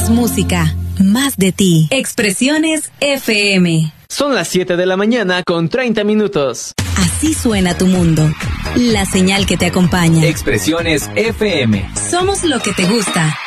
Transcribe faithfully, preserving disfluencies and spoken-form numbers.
Más música, más de ti. Expresiones F M. Son las siete de la mañana con treinta minutos. Así suena tu mundo. La señal que te acompaña. Expresiones F M. Somos lo que te gusta.